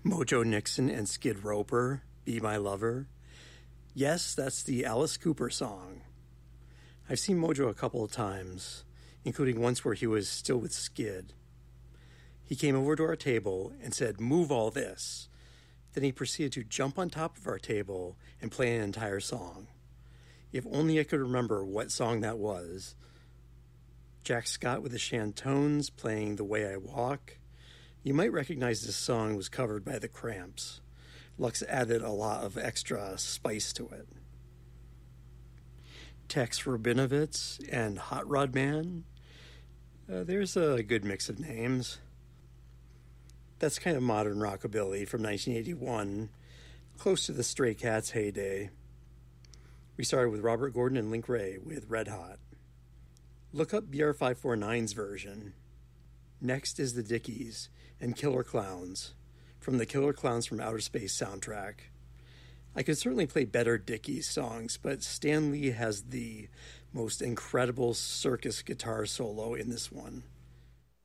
Mojo Nixon and Skid Roper, Be My Lover. Yes, that's the Alice Cooper song. I've seen Mojo a couple of times, including once where he was still with Skid. He came over to our table and said, "Move all this." Then he proceeded to jump on top of our table and play an entire song. If only I could remember what song that was. Jack Scott with the Shantones playing The Way I Walk. You might recognize this song was covered by the Cramps. Lux added a lot of extra spice to it. Tex Rabinovitz and Hot Rod Man. There's a good mix of names. That's kind of modern rockabilly from 1981, close to the Stray Cats heyday. We started with Robert Gordon and Link Wray with Red Hot. Look up BR549's version. Next is the Dickies and Killer Clowns from the Killer Clowns from Outer Space soundtrack. I could certainly play better Dickies songs, but Stan Lee has the most incredible circus guitar solo in this one.